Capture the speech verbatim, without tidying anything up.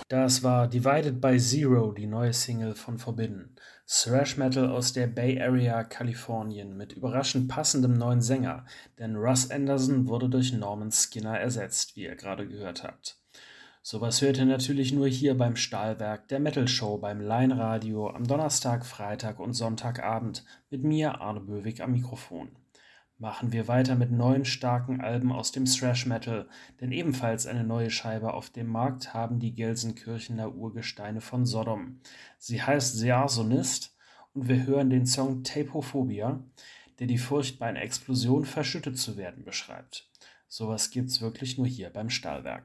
Das war Divided by Zero, die neue Single von Forbidden. Thrash Metal aus der Bay Area, Kalifornien, mit überraschend passendem neuen Sänger, denn Russ Anderson wurde durch Norman Skinner ersetzt, wie ihr gerade gehört habt. Sowas hört ihr natürlich nur hier beim Stahlwerk, der Metal Show beim Line-Radio am Donnerstag, Freitag und Sonntagabend mit mir, Arne Böwig, am Mikrofon. Machen wir weiter mit neuen starken Alben aus dem Thrash Metal, denn ebenfalls eine neue Scheibe auf dem Markt haben die Gelsenkirchener Urgesteine von Sodom. Sie heißt The Arsonist und wir hören den Song Tapophobia, der die Furcht, bei einer Explosion verschüttet zu werden beschreibt. Sowas gibt's wirklich nur hier beim Stahlwerk.